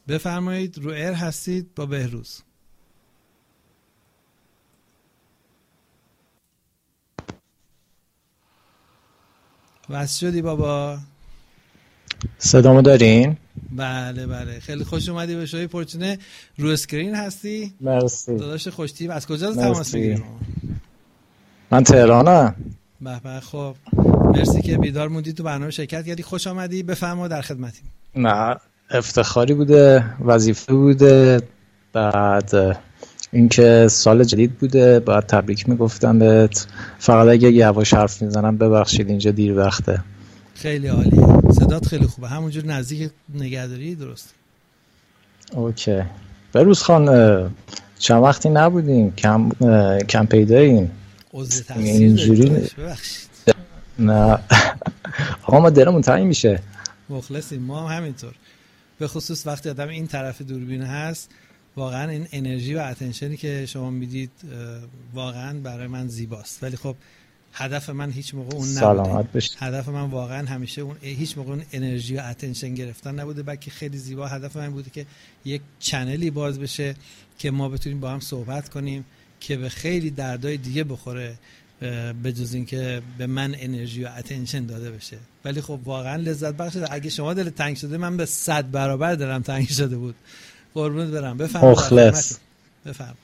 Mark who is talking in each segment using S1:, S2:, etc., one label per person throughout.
S1: بفرمایید، رو ایر هستید با بهروز. واسه شدی بابا؟
S2: صدامو دارین؟
S1: بله بله، خیلی خوش اومدی به شوی پورچینه. رو اسکرین هستی؟
S2: مرسی
S1: داداش خوشتیب. از کجا تماس میگیری؟
S2: من تهرانم.
S1: به به، خب مرسی که بیدار موندی تو برنامه شرکت کردی. خوش آمدی، بفرما در خدمتیم.
S2: نه افتخاری بوده، وظیفه بوده، بعد اینکه سال جدید بوده بعد تبریک میگفتم بهت. فقط اگه یواش حرف میزنم ببخشید، اینجا دیر وقته.
S1: خیلی عالیه، صدات خیلی خوبه، همونجور نزدیک نگهداری. درست.
S2: اوکی. بروز خان چند وقتی نبودیم، کم پیداییم.
S1: عضو تحصیل داریم، ببخشید.
S2: نه آقا ما دلمون تنگ میشه.
S1: مخلصیم، ما هم همینطور، به خصوص وقتی آدم این طرف دوربین هست. واقعا این انرژی و اتنشنی که شما میدید واقعا برای من زیباست. ولی خب هدف من هیچ موقع اون نبوده. هدف من واقعا همیشه اون هیچ موقع اون انرژی و اتنشن گرفتن نبوده، بلکه خیلی زیبا هدف من بوده که یک چنلی باز بشه که ما بتونیم با هم صحبت کنیم که به خیلی دردای دیگه بخوره، به جز این که به من انرژی و اتنشن داده بشه. ولی خب واقعا لذت بخشه. اگه شما دل تنگ شده، من به 100 برابر دلم تنگ شده بود. قربونت برم. بفرمایید.
S2: مخلص.
S1: بفرمایید.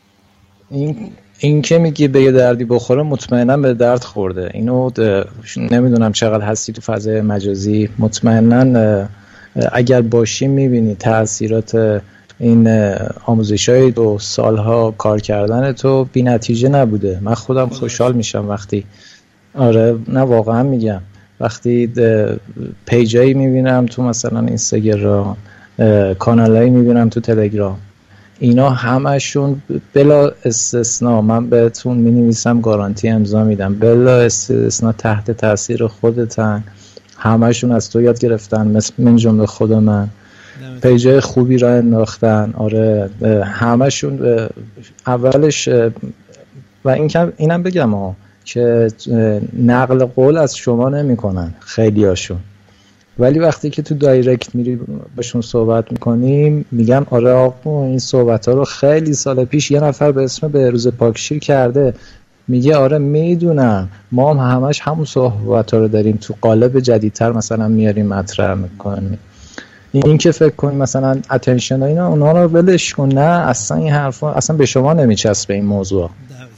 S2: این که میگی به یه دردی بخوره، مطمئنا به درد خورده. اینو نمیدونم چقدر هستی تو فضای مجازی، مطمئنا اگر باشی میبینی تأثیرات این آموزش‌های 2 سالها کار کردن تو بی نتیجه نبوده. من خودم خوشحال میشم وقتی نه واقعا میگم، وقتی پیجایی میبینم تو مثلا اینستاگرام، کانالایی میبینم تو تلگرام، اینا همشون بلا استثناء، من بهتون مینویسم گارانتی امضا میدم، بلا استثناء تحت تاثیر خودتن. همشون از تو یاد گرفتن، من جمله خود من. پیجای خوبی را انداختن. آره همشون اولش. و اینم بگم که نقل قول از شما نمی کنن خیلی هاشون، ولی وقتی که تو دایرکت میری باشون صحبت میکنیم میگن آره آقا این صحبت ها رو خیلی سال پیش یه نفر به اسم بهروز پاکشیر کرده. میگه آره میدونم، ما هم همش همون صحبت ها رو داریم، تو قالب جدیدتر مثلا میاریم مطرح میکنیم. این که فکر کنی مثلا اتنشن اینا اونا رو ولش کن، نه اصلا این حرفا اصلا به شما نمیچسبه. این موضوع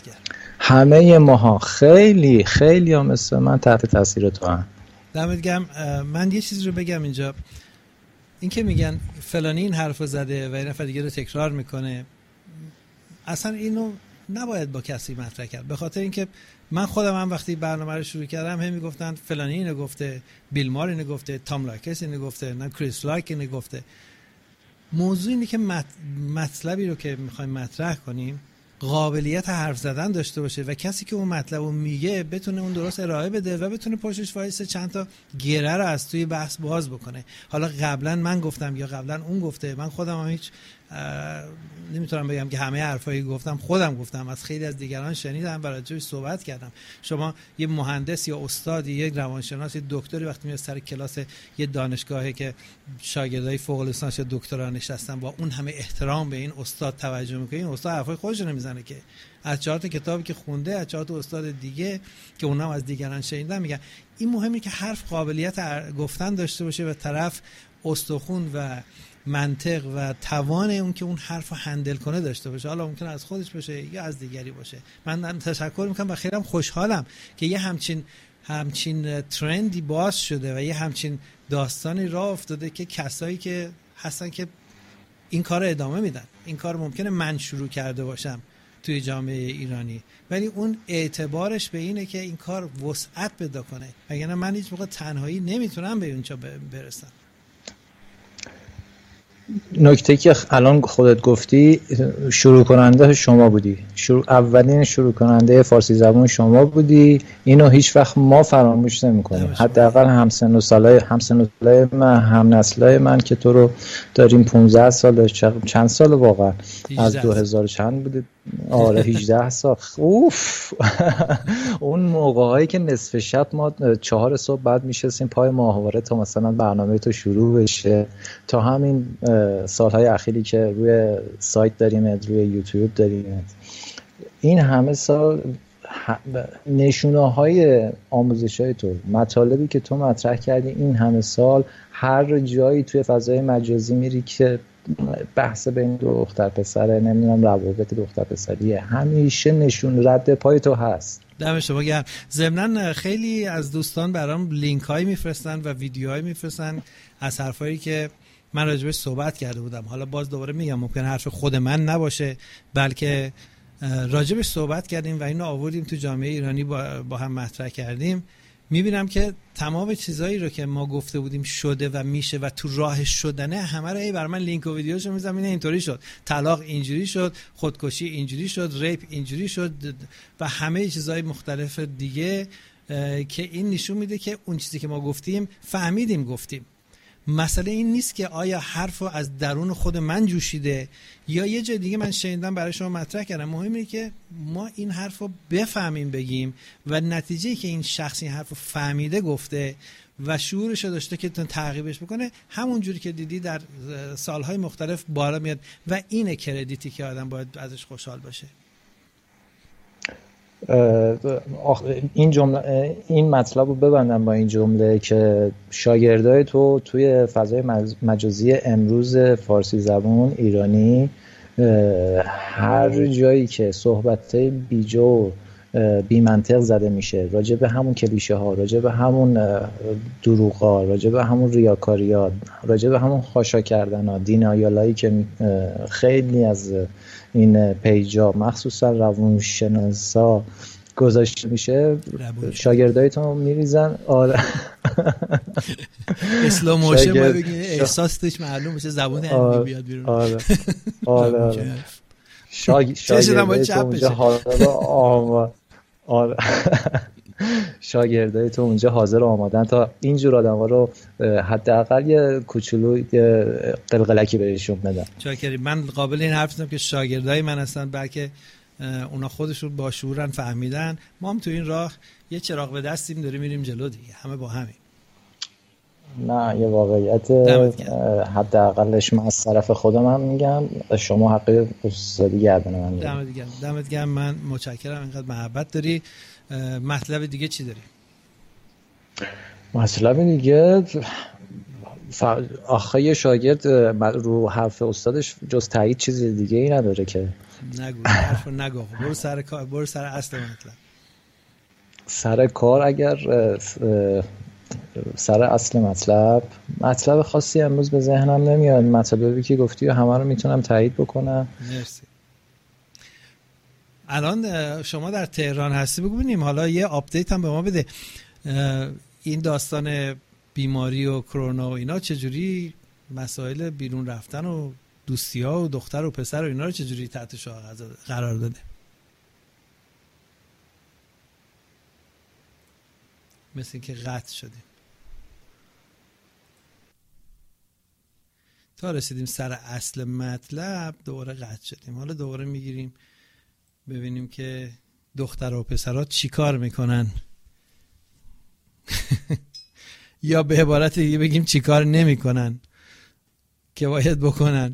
S2: همه ماها خیلی خیلی هم مثل من تحت تاثیر تو هم.
S1: دمت گرم. من یه چیزی رو بگم اینجا. این که میگن فلانی این حرفو زده و این نفر دیگه رو تکرار میکنه، اصلا اینو نباید با کسی مطرح کرد. به خاطر اینکه من خودم هم وقتی برنامه رو شروع کردم هم میگفتن فلانی اینو گفته، بیل مار اینو گفته، تام لایکس اینو گفته، نه کریس لایک اینو گفته. موضوع اینه که مطلبی رو که میخوایم مطرح کنیم قابلیت حرف زدن داشته باشه و کسی که اون مطلب رو میگه بتونه اون درست ارائه بده و بتونه پشتش وایسه چند تا گره رو از توی بحث باز بکنه. حالا قبلا من گفتم یا قبلا اون گفته، من خودم هم هیچ نمیتونم بگم که همه حرفایی گفتم، خودم گفتم، از خیلی از دیگران شنیدم و راجعش صحبت کردم. شما یه مهندس یا استادی، یک روانشناس، یک دکتری وقتی میاد سر کلاس یه دانشگاهی که شاگردای فوق لیسانس یا دکترا نشستن، با اون همه احترام به این استاد توجه میکنه، این استاد حرفای خودش رو نمیزنه که، از 4 تا کتابی که خونده، از 4 تا استاد دیگه که اونها از دیگران شنیدن میگن. این مهمه که حرف قابلیت گفتن داشته باشه و طرف استخون و منطق و توان اون که اون حرفو هندل کنه داشته باشه. حالا ممکنه از خودش باشه یا از دیگری باشه. من تشکر میکنم و خیلی خوشحالم که یه همچین ترندی باز شده و یه همچین داستانی راه افتاده که کسایی که هستن که این کار ادامه میدن. این کار ممکنه من شروع کرده باشم توی جامعه ایرانی، ولی اون اعتبارش به اینه که این کار وسعت پیدا کنه، وگرنه من هیچ موقع تنهایی نمیتونم به اونجا برسم.
S2: نکته که الان خودت گفتی، شروع کننده شما بودی، اولین شروع کننده فارسی زبان شما بودی. اینو هیچ وقت ما فراموش نمی‌کنیم. حداقل همسن و سالای من، هم نسلای من که تو رو داریم 15 سال، چند سال واقعا، از 2000 چند بوده، آره 18 سال. اوف. اون موقع‌هایی که نصف شب ما 4 صبح بعد میشستیم پای ماهواره تا مثلا برنامه تو شروع بشه، تا همین سالهای اخیری که روی سایت داریم، روی یوتیوب داریم، این همه سال نشونه های آموزش های تو، مطالبی که تو مطرح کردی این همه سال، هر جایی توی فضای مجازی میری که بحث بین دختر پسره، نمیدونم روابط دختر پسریه، همیشه نشون رد پای تو هست.
S1: دم شما گرم. ضمناً خیلی از دوستان برام لینک هایی میفرستن و ویدیوهایی میفرستن از حرفایی که من راجبش صحبت کرده بودم. حالا باز دوباره میگم ممکن حرف خود من نباشه، بلکه راجبش صحبت کردیم و اینو آوردیم تو جامعه ایرانی با هم مطرح کردیم. میبینم که تمام چیزایی رو که ما گفته بودیم شده و میشه و تو راه شدنه، همه رو بر من لینک و ویدیوشو میذارم، اینطوری شد، طلاق اینجوری شد، خودکشی اینجوری شد، ریپ اینجوری شد و همه چیزهای مختلف دیگه، که این نشون میده که اون چیزی که ما گفتیم فهمیدیم گفتیم. مسئله این نیست که آیا حرفو از درون خود من جوشیده یا یه جای دیگه من شنیدم برای شما مطرح کردم. مهمه که ما این حرفو بفهمیم بگیم و نتیجه که این شخص این حرفو فهمیده گفته و شعورش داشته که تعقیبش بکنه، همون جوری که دیدی در سالهای مختلف بالا میاد و اینه کردیتی که آدم باید ازش خوشحال باشه.
S2: این جمله، این مطلب رو ببندم با این جمله که شاگردای تو توی فضای مجازی امروز فارسی زبان ایرانی، هر جایی که صحبتای بیجا بی منطق زده میشه راجع به همون کلیشه ها، راجع به همون دروغا، راجع به همون ریاکاریات، راجع به همون خاشا کردن ها، دینایالایی که خیلی از این پیجا مخصوصا روانشناسا گذاشته میشه، شاگردایتون میریزن. آره
S1: اسلو موشن ما بگیم احساس توش معلوم بشه، زبون علمی بیاد بیرون.
S2: آره شاگردای تو اونجا حاضر آمادن تا اینجور آدم‌ها رو حداقل یه کوچولو قلقلکی بهشون بدن.
S1: چاکری. من قابل این حرف نیستم که شاگردای من هستن، بلکه اونا خودشون با شعورن، فهمیدن. ما هم تو این راه یه چراغ به دستیم داریم میریم جلو دیگه، همه با همین.
S2: نه یه واقعیت حداقلش من از طرف خودم هم میگم، شما حق استادی گردن من دارید.
S1: دمت گرم. من متشکرم اینقدر محبت داری. مطلب دیگه چی داری؟
S2: مطلب دیگه آخه یه شاگرد رو حرف استادش جز تایید چیز دیگه ای نداره که.
S1: نگو حرفو نگو، برو سر کار، برو سر اصل مطلب.
S2: سر کار اگر سر اصل مطلب خاصی امروز به ذهنم نمیاد. مطلبی که گفتی و همه رو میتونم تایید بکنم.
S1: مرسی. الان شما در تهران هستی، بگو ببینیم حالا یه آپدیت هم به ما بده. این داستان بیماری و کرونا و اینا چجوری، مسائل بیرون رفتن و دوستی ها و دختر و پسر و اینا رو چجوری تحت شعار قرار داده؟ مثل که قطع شدیم تا رسیدیم سر اصل مطلب، دوباره قطع شدیم. حالا دوباره میگیریم ببینیم که دختر و پسرها چی کار میکنن یا به عبارت دیگه بگیم چی کار نمیکنن که باید بکنن.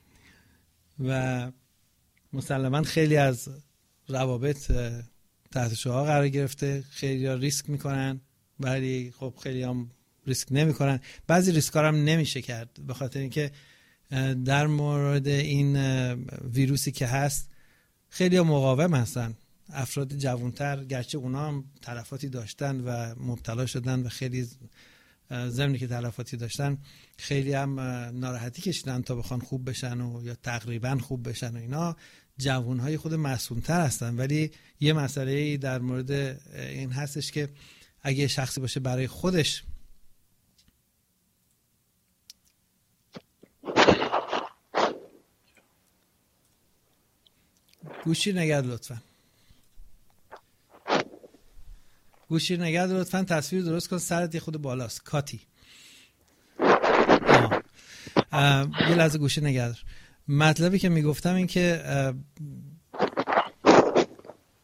S1: و مسلماً خیلی از روابط تحت شعاع قرار گرفته، خیلی ها ریسک میکنن ولی خب خیلی هم ریسک نمیکنن. بعضی ریسک ها هم نمیشه کرد به خاطر اینکه در مورد این ویروسی که هست خیلی ها مقاوم هستن. افراد جوانتر گرچه اونا هم تلفاتی داشتن و مبتلا شدن و خیلی ضمنی که تلفاتی داشتن خیلی هم ناراحتی کشیدن تا بخوان خوب بشن و یا تقریبا خوب بشن و اینا. جوانهای خود معصوم‌تر هستن، ولی یه مسئله در مورد این هستش که اگه شخصی باشه برای خودش گوشی نگرد لطفاً تصویر درست کن، سرت یه خود بالاست کاتی. یه لحظه گوشی نگردار. مطلبی که میگفتم این که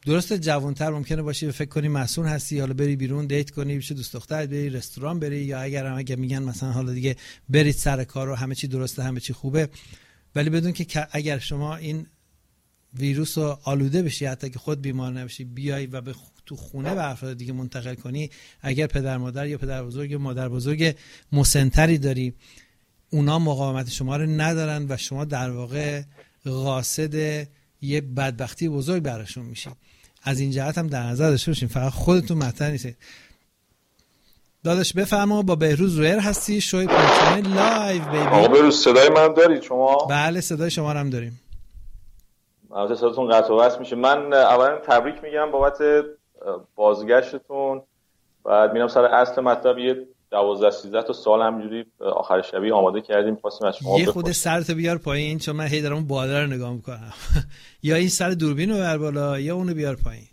S1: درسته جوانتر ممکنه باشی فکر کنی مسئول هستی، حالا بری بیرون دیت کنی، بشه دوست دختر، بری رستوران بری، یا اگه میگن مثلا حالا دیگه برید سر کار و همه چی درسته همه چی خوبه، ولی بدون که اگر شما این ویروس رو آلوده بشی، حتی که خود بیمار نبشی، بیای و تو خونه به افراد دیگه منتقل کنی، اگر پدر مادر یا پدر بزرگ یا مادر بزرگ مسنتری داری، اونا مقاومت شما رو ندارن و شما در واقع قاصد یه بدبختی بزرگ براشون میشین. از این جهت هم در نظر داشته باشین، فقط خودتون مطرح نیست. داداش بفرما، با بهروز رویر هستی، شوی پونچمه لایو بیبی.
S3: آقا بهروز صدای من دارید شما؟
S1: بله صدای شما رو هم داریم.
S3: البته صداتون قطع و وصل میشه. من اولا تبریک میگم بابت بازگشتتون. بعد میرم سر اصل مطلب. یه 12-13 تا سال همینجوری آخر شبی آماده کردیم، خواستیم از شما
S1: یه خود سرت بیار پایین چون من هی دارم بالا رو نگاه میکنم. یا این سر دوربین رو بر بالا یا اونو بیار پایین.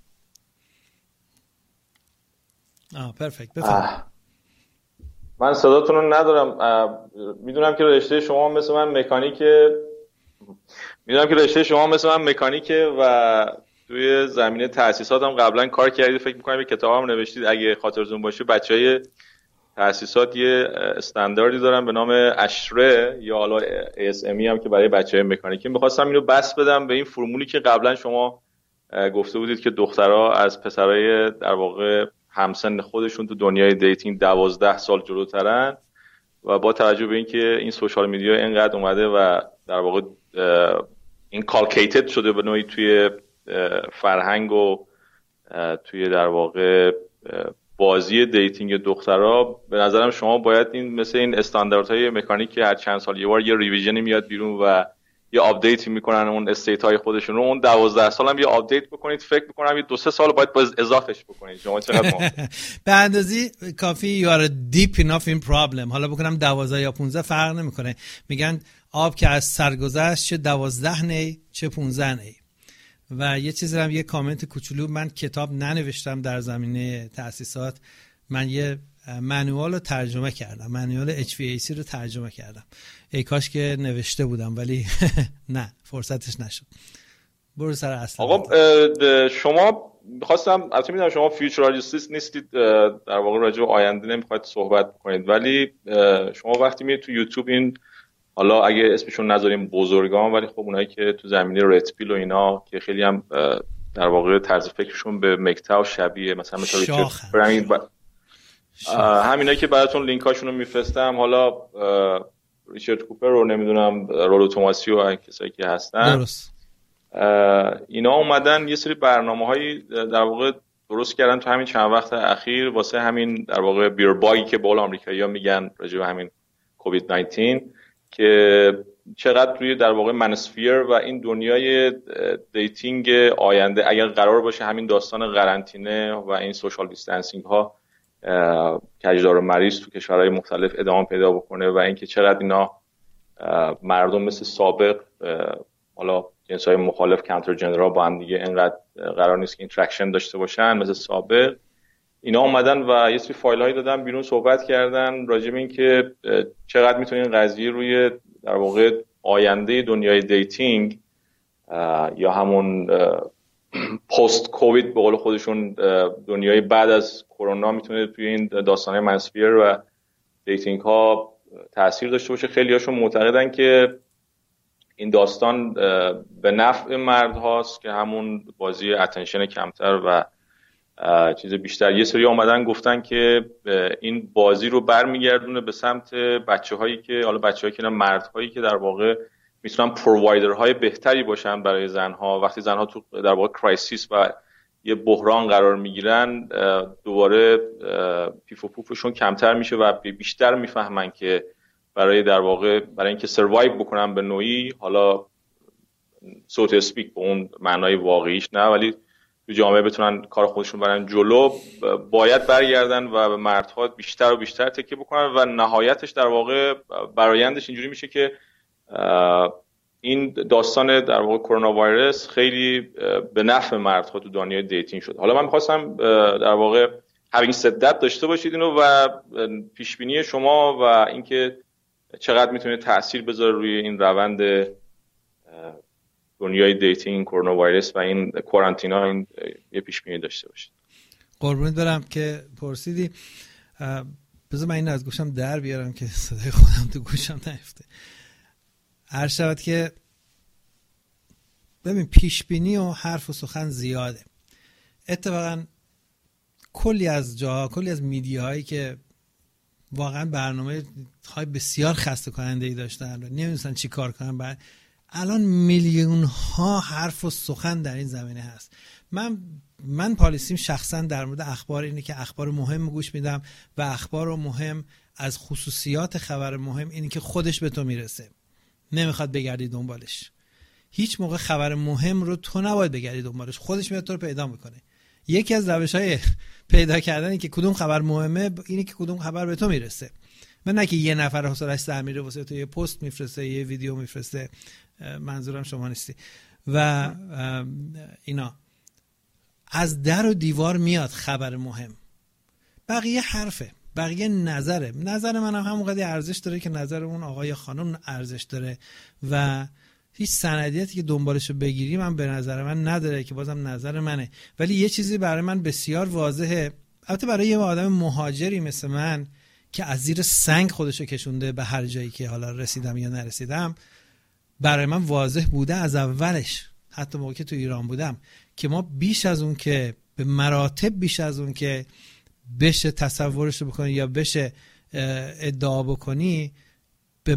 S1: پرفکت. بفهم.
S3: من صداتون رو ندارم. میدونم که رشته شما مثل من مکانیکه و توی زمینه تأسیسات هم قبلا کار کردید. فکر می‌کنم یه کتاب هم نوشتید اگه خاطرتون باشه. بچهای تأسیسات یه استانداردی دارن به نام اشره یا حالا ASME هم که برای بچهای مکانیکی. می‌خواستم اینو بس بدم به این فرمولی که قبلا شما گفته بودید که دخترها از پسرای در واقع همسن خودشون تو دنیای دیتینگ 12 سال جلوترن و با توجه به اینکه این سوشال میدیا اینقدر اومده و در واقع این کالکیتد شده به نوعی توی فرهنگ و توی در واقع بازی دیتینگ دخترها، به نظرم شما باید این مثل این استانداردهای مکانیک که هر چند سال یه بار یه ریویژنی میاد بیرون و یه آپدیتی میکنن اون استیت های خودشون رو، اون 12 سال هم یه آپدیت بکنید. فکر میکنم یه 2-3 سال باید باز اضافهش بکنید. شما چقدر
S1: به اندازی کافی you are deep enough in problem. حالا بکنم 12 یا 15 فرق نمیکنه. میگن آب که از سر گذشت چه 12 نی چه 15 نی. و یه چیزی هم یه کامنت کوچولو، من کتاب ننوشتم در زمینه تأسیسات، من یه منوال رو ترجمه کردم، منوال HVAC رو ترجمه کردم. ای کاش که نوشته بودم ولی نه فرصتش نشد. برو سر اصلا.
S3: آقا شما خواستم البته میدونم شما فیوچرالیست نیستید، در واقع راجع به آینده نمیخواید صحبت کنید، ولی شما وقتی میرید تو یوتیوب این، حالا اگه اسمشون نذاریم بزرگان، ولی خب اونایی که تو زمینه رتپیل و اینا که خیلی هم در واقع طرز فکرشون به مکتاو شبیه، مثلا ریچارد برانگ همینایی که براتون لینکاشون رو میفرستم، حالا ریچارد کوپر رو نمیدونم، رولو توماسی و این کسایی که هستن
S1: درست،
S3: اینا اومدن یه سری برنامه‌هایی در واقع درست کردن تو همین چند وقت اخیر واسه همین در واقع بیر باگی که بول آمریکایی‌ها میگن راجع به همین کووید 19 که چقدر روی در واقع منسفیر و این دنیای دیتینگ آینده اگر قرار باشه همین داستان قرنطینه و این سوشال دیستنسینگ ها کجدار مریض تو کشورهای مختلف ادامه پیدا بکنه و اینکه چقدر اینا مردم مثل سابق، حالا جنس‌های مخالف کانتر جندرها با هم دیگه اینقدر قرار نیست که اینتراکشن داشته باشن مثل سابق. اینا اومدن و یه سری فایل‌هایی دادن بیرون، صحبت کردن راجع به این که چقدر میتونه این قضیه روی در واقع آینده دنیای دیتینگ یا همون پست کووید به قول خودشون دنیای بعد از کرونا میتونه توی این داستانه منسفیر و دیتینگ ها تأثیر داشته باشه. خیلی هاشون معتقدن که این داستان به نفع مرد هاست که همون بازی اتنشن کمتر و چیز بیشتر. یه سری اومدن گفتن که این بازی رو برمیگردونه به سمت بچه‌هایی که حالا بچه‌هایی که نه مردهایی که در واقع میتونن پرووایدرهای بهتری باشن برای زنها. وقتی زنها تو در واقع کرایسیس و یه بحران قرار میگیرن دوباره پیف و پوفشون کمتر میشه و بیشتر میفهمن که برای در واقع برای اینکه سروایو بکنن به نوعی، حالا سو تو اسپیک به اون معنای واقعیش نه، ولی تو جامعه بتونن کار خودشون برن جلو، باید برگردن و به مردها بیشتر و بیشتر تکیه بکنن و نهایتش در واقع برآیندش اینجوری میشه که این داستان در واقع کرونا ویروس خیلی به نفع مردها تو دنیای دیتینگ شد. حالا من می‌خواستم در واقع having said that داشته باشید اینو و پیش بینی شما و اینکه چقدر میتونه تأثیر بذاره روی این روند دنیای دیتینگ، کرونا ویروس و این کوارانتینا این یه پیش بینی داشته باشید.
S1: قربونت برم که پرسیدی. بذار من این از گوشم در بیارم که صدای خودم تو گوشم نیفته. هر شود که ببین پیش بینی و حرف و سخن زیاده. اتفاقا کلی از میدیاهایی که واقعا برنامه های بسیار خسته کننده ای داشتن نمیدونستن چی کار کنن، الان میلیون ها حرف و سخن در این زمینه هست. من پالیسیم شخصا در مورد اخبار اینه که اخبار مهم گوش میدم و اخبار مهم از خصوصیات خبر مهم اینه که خودش به تو میرسه، نمیخواد بگردی دنبالش. هیچ موقع خبر مهم رو تو نباید بگردی دنبالش، خودش میاد تو رو پیدا میکنه. یکی از روش‌های پیدا کردنی که کدوم خبر مهمه اینه که کدوم خبر به تو میرسه. من نه که یه نفر حوصله‌اش سر میره واسه تو یه پست میفرسته، یه ویدیو میفرسته، منظورم شما نیستی. و اینا از در و دیوار میاد خبر مهم، بقیه حرفه، بقیه نظره. نظر من هم همونقدر ارزش داره که نظر اون آقای خانم ارزش داره و هیچ سندیتی که دنبالشو بگیری من به نظر من نداره، که بازم نظر منه. ولی یه چیزی برای من بسیار واضحه، البته برای یه آدم مهاجری مثل من که از زیر سنگ خودشو کشونده به هر جایی که حالا رسیدم یا نرسیدم، برای من واضح بوده از اولش، حتی موقعی که تو ایران بودم، که ما بیش از اون که به مراتب بیش از اون که بشه تصورش بکنی یا بشه ادعا بکنی، به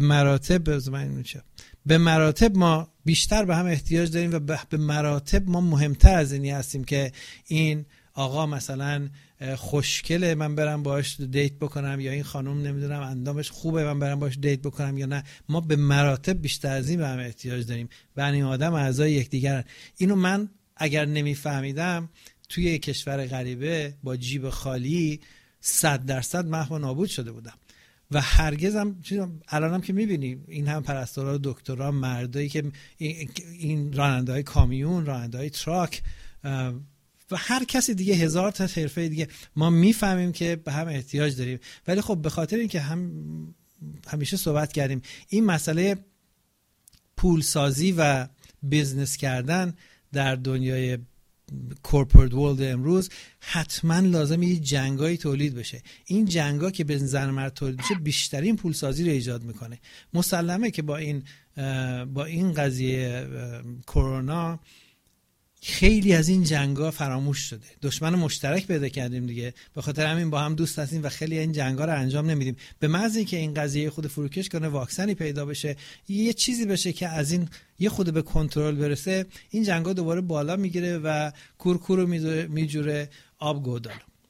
S1: مراتب ما بیشتر به هم احتیاج داریم و به مراتب ما مهمتر از اینی هستیم که این آقا مثلا خوشگله من برم باهاش دیت بکنم یا این خانم نمیدونم اندامش خوبه من برم باهاش دیت بکنم یا نه. ما به مراتب بیشتر از این به هم احتیاج داریم. بنی آدم اعضای یکدیگرن. اینو من اگر نمیفهمیدم توی یک کشور غریبه با جیب خالی 100% محو و نابود شده بودم. و هرگز هم الانم که میبینی این هم پرستارا و دکترا، مردایی که این راننده‌های کامیون، راننده‌های تراک و هر کسی دیگه، هزار تا حرفه دیگه، ما میفهمیم که به هم احتیاج داریم. ولی خب به خاطر اینکه همیشه صحبت کردیم این مسئله پولسازی و بیزنس کردن در دنیای کورپورت ورلد امروز حتما لازمه یه جنگایی تولید بشه. این جنگا که به زن مرد تولید بشه بیشترین پولسازی رو ایجاد میکنه. مسلمه که با این قضیه کرونا خیلی از این جنگا فراموش شده. دشمن مشترک پیدا کردیم دیگه، به خاطر همین با هم دوست هستیم و خیلی این جنگا رو انجام نمیدیم. به محض اینکه این قضیه خود فروکش کنه، واکسنی پیدا بشه، یه چیزی بشه که از این یه خود به کنترل برسه، این جنگا دوباره بالا میگیره و کورکورو میجوره آب گودال.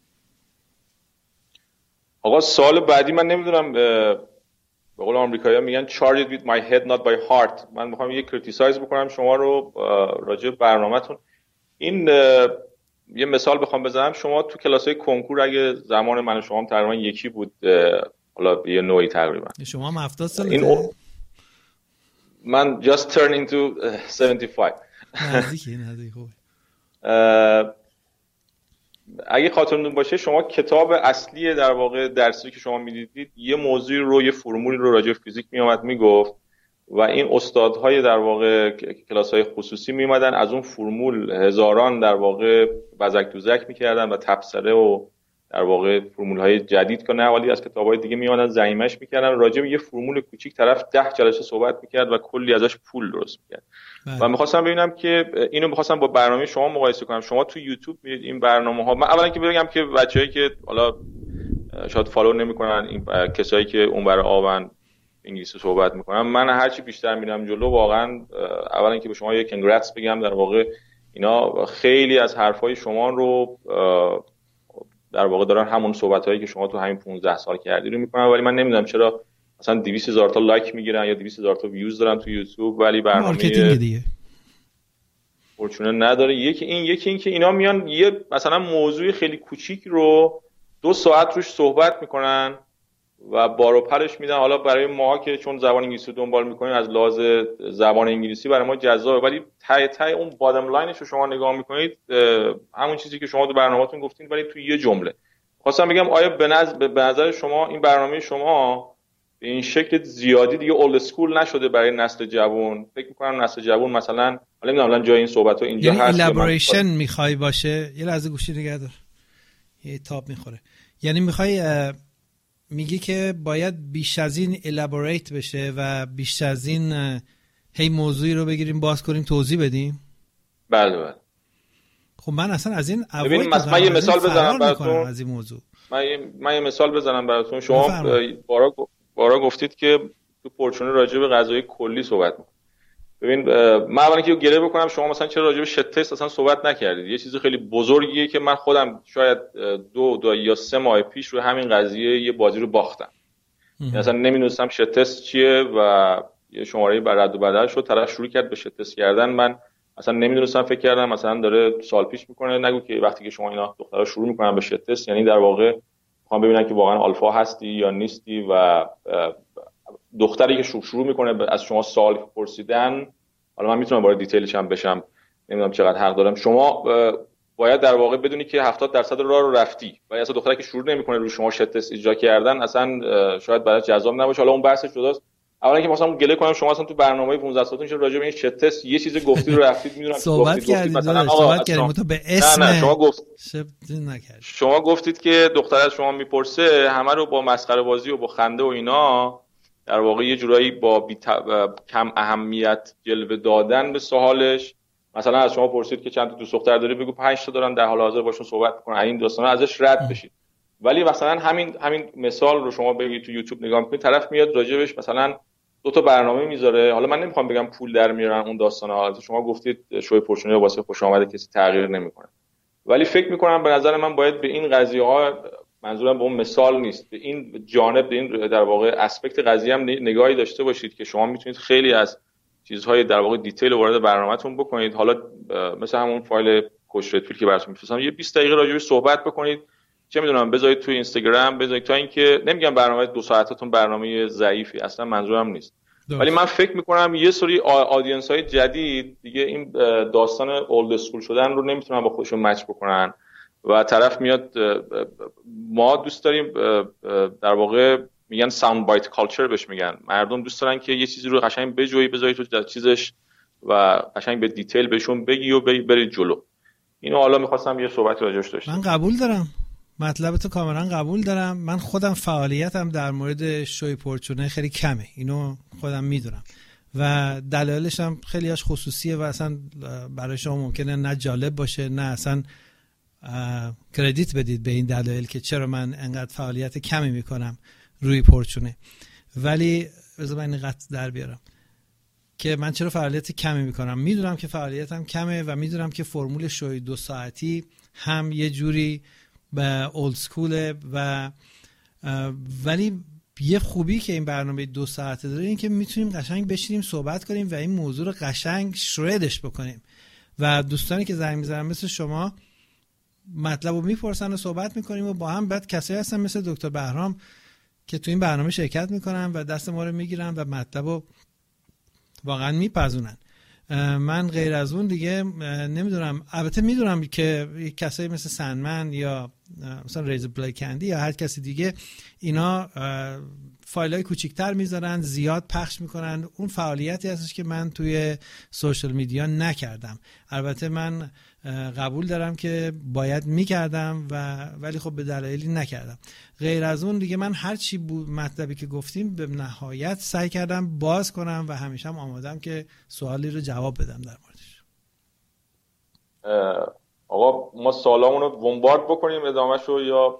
S3: آقا سوال بعدی من نمیدونم، به قول آمریکایی‌ها میگن charge it with my head not by heart. من میخوام یه کریتیسایز بکنم شما رو راجع به برنامه‌تون. این یه مثال بخوام بزنم، شما تو کلاس‌های کنکور اگه زمان من و شما هم تقریبا یکی بود، حالا یه نوعی تقریبا،
S1: شما هم 70 سالته،
S3: من just turned into 75.
S1: نزدیکی خوبه.
S3: اگه خاطرتون باشه شما کتاب اصلی در واقع درسی که شما میدیدید یه موضوعی رو، یه فرمولی رو راجع به فیزیک میومد میگفت و این استادهای در واقع کلاس‌های خصوصی میومدن از اون فرمول هزاران در واقع بزک دوزک میکردن و تبصره و در واقع فرمول‌های جدید که نه ولی از کتاب‌های دیگه میومدن زعیمش میکردن، راجع به یه فرمول کوچیک طرف 10 جلسه صحبت میکرد و کلی ازش پول درست میکرد. و میخواستم ببینم که اینو میخواستم با برنامه شما مقایسه کنم. شما تو یوتیوب میرید این برنامه‌ها، من اولا که بگم که بچه‌ای که حالا شاید فالو نمی‌کنن، این کسایی که اونور آبن انگلیسی صحبت می‌کنن، من هرچی بیشتر میرم جلو واقعا اولا که به شما یک کنگراتس بگم، در واقع اینا خیلی از حرفای شما رو در واقع دارن همون صحبتایی که شما تو همین 15 سال کردی رو میکنن، ولی من نمیدونم چرا مثلا 200,000 تا لایک میگیرن یا 200,000 تا ویوز دارن تو یوتیوب ولی برنامه
S1: مارکتینگ دیگه
S3: فورچونه نداره. یکی این که اینا میان یه مثلا موضوع خیلی کوچیک رو 2 ساعت روش صحبت میکنن و بار و پرش میدن. حالا برای ما که چون زبان انگلیسی رو دنبال میکنیم از لحاظ زبان انگلیسی برای ما جذابه، ولی ته اون بادم لاینش رو شما نگاه میکنید همون چیزی که شما تو برنامه‌تون گفتین ولی تو یه جمله. خواستم بگم آیا به نظر شما این برنامه شما به این شکل زیادی دیگه اولد اسکول نشده برای نسل جوان. فکر می‌کنم نسل جوان مثلا نمیدونم جای این صحبت‌ها اینجا
S1: یعنی
S3: هست
S1: الابوریشن می‌خوای باشه. یه لحظه گوشی نگه دار، یه تاب می‌خوره. یعنی می‌خوای میگی که باید بیش از این الابوریت بشه و بیش از این هی موضوعی رو بگیریم باز کنیم توضیح بدیم.
S3: بله.
S1: خب من اصلا از این
S3: ببین من یه مثال بزنم براتون
S1: از این موضوع.
S3: من یه مثال بزنم براتون. شما بارا گفتید که تو پورچونه راجع به غذای کلی صحبت می‌کنید. ببین من اولا که گله بکنم شما مثلا چرا راجع به شت تست اصلا صحبت نکردید. یه چیز خیلی بزرگیه که من خودم شاید 2 یا 3 ماه پیش رو همین قضیه یه بازی رو باختم. اصلا نمی‌دونستم شت تست چیه و یه شماره بر رد و بدل شد، طرف شروع کرد به شت تست کردن. من اصلا نمی‌دونستم، فکر کردم مثلا داره سال پیش میکنه. نگو که وقتی که شما اینا دخترها شروع میکنن به شت تست یعنی در واقع میخوام ببینن که واقعا آلفا هستی یا نیستی و دختری که شروع میکنه از شما سوال پرسیدن، حالا من میتونم وارد دیتیلش هم بشم، نمیدونم چقدر حق دارم، شما باید در واقع بدونی که 70% راه رو رفتی و اصلا دختری که شروع نمیکنه رو شما شت تست اجرا کردن اصلا شاید برای جذاب نباشه. حالا اون بحثش جداست. اولا که مثلا گله کنم شما اصلا تو برنامه 15 ساعتون چه راجع به این شت تست یه چیز گفتی رو رفتید، میدونم
S1: صحبت کردید مثلا صحبت کردیم تو به اسم
S3: نه شما
S1: نکردید.
S3: شما گفتید که دختر از شما میپرسه همه رو با مسخره بازی و با خنده و اینا در واقع یه جورایی با کم اهمیت جلوه دادن به سوالش، مثلا از شما پرسید که چند تا دوست دختر داری، بگو 5 تا دارم، در حال حاضر باشون صحبت کنن، این داستانا ازش رد بشید. ولی مثلا همین مثال رو شما بگید تو یوتیوب نگاه می‌کنید، طرف میاد راجبش مثلا 2 تا برنامه میذاره. حالا من نمیخوام بگم پول در میارن اون داستانا، شما گفتید شوی پرچونه واسه خوش آمده کسی تغییر نمیکنه، ولی فکر میکنم به نظر من باید به این قضیه ها، منظورم به اون مثال نیست، به این جانب، به این در واقع اسپکت قضیه هم نگاهی داشته باشید که شما میتونید خیلی از چیزهای در واقع دیتیل وارد برنامه‌تون بکنید. حالا مثلا همون فایل کوچ ردفیلد که براتون میفرستم یه 20 دقیقه راجعش صحبت بکنید، چه میدونم بذارید تو اینستاگرام، بذارید، تا اینکه نمیگم برنامه 2 ساعتتون برنامه ضعیفی، اصلا منظورم نیست، ولی من فکر میکنم یه سری آدینس های جدید دیگه این داستان اولد اسکول شدن رو نمیتونن با خودشون مچ بکنن و طرف میاد، ما دوست داریم در واقع میگن ساوند بایت کالچر بهش میگن، مردم دوست دارن که یه چیزی رو قشنگ بجویی بذاری تو چیزش و قشنگ به دیتیل بهشون بگی و برید جلو. اینو حالا میخواستم یه صحبتی راجعش داشتم.
S1: من قبول دارم مطلب تو، کاملا قبول دارم. من خودم فعالیتم در مورد شوی پرچونه خیلی کمه، اینو خودم میدونم و دلایلش هم خیلی هاش خصوصیه و اصلا برای شما ممکنه نه جالب باشه نه اصلا کردیت بدید به این دلایل که چرا من انقدر فعالیت کمی میکنم روی پرچونه. ولی بذار من این قطع در بیارم که من چرا فعالیت کمی میکنم. میدونم که فعالیتم کمه و میدونم که فرمول شوی 2 ساعتی هم یه جوری به اولد سکوله ولی یه خوبی که این برنامه 2 ساعته داره این که میتونیم قشنگ بشینیم صحبت کنیم و این موضوع رو قشنگ شردش بکنیم و دوستانی که زنگ میزنن مثل شما مطلب رو میپرسن و صحبت میکنیم و با هم. بعد کسایی هستن مثل دکتر بهرام که تو این برنامه شرکت میکنن و دست ما رو میگیرن و مطلب رو واقعا میپزونن. من غیر از اون دیگه نمیدونم. البته میدونم که کسایی مثل سنمن یا مثلا ریزر پلی کندی یا هر کسی دیگه اینا فایلای کوچیک‌تر میذارن، زیاد پخش میکنن. اون فعالیتی هستش که من توی سوشال میدیا نکردم. البته من قبول دارم که باید میکردم ولی خب به دلایلی نکردم. غیر از اون دیگه من هر چی مطلبی که گفتیم به نهایت سعی کردم باز کنم و همیشه هم آمادم که سوالی رو جواب بدم در موردش.
S3: آقا ما سوالامون رو بمبارد بکنیم ادامهشو یا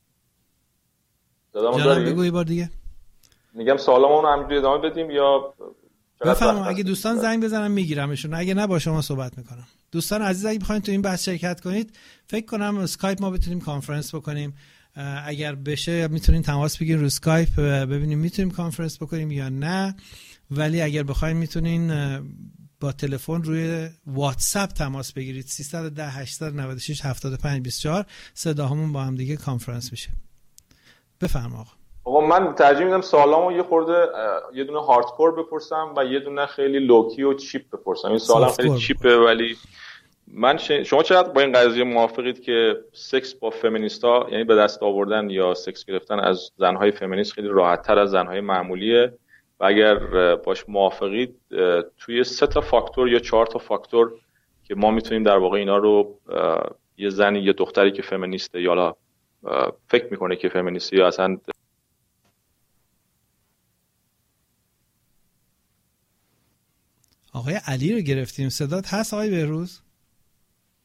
S1: جناب بگو یه بار دیگه.
S3: میگم سوالامون رو همینجوری ادامه بدیم یا
S1: بفرمایید. اگه دوستان زنگ بزنن میگیرمشون، اگه نه با شما صحبت میکنم. دوستان عزیز اگه بخواید تو این بحث شرکت کنید فکر کنم اسکایپ ما بتونیم کانفرنس بکنیم. اگر بشه میتونین تماس بگیرین رو اسکایپ ببینیم میتونیم کانفرنس بکنیم یا نه. ولی اگر بخواید میتونین با تلفن روی واتساپ تماس بگیرید 310 896 75 24 صداهامون با هم دیگه کانفرنس میشه. بفرما
S3: آقا من ترجیح میدم سوالامو یه خورده یه دونه هاردکور بپرسم و یه دونه خیلی لوکی و چیپ بپرسم. این سوالم خیلی چیپه ولی شما چقدر با این قضیه موافقید که سکس با فمینیستا، یعنی به دست آوردن یا سکس گرفتن از زنهای فمینیست خیلی راحت تر از زنهای معمولیه؟ و اگر باش موافقید توی 3 تا فاکتور یا 4 تا فاکتور که ما میتونیم در واقع اینا رو یه زنی یا دختری که فمینیسته یا فکر میکنه که فمینیسته یا اصلا
S1: آقای علی رو گرفتیم. صدات هست آقای بهروز؟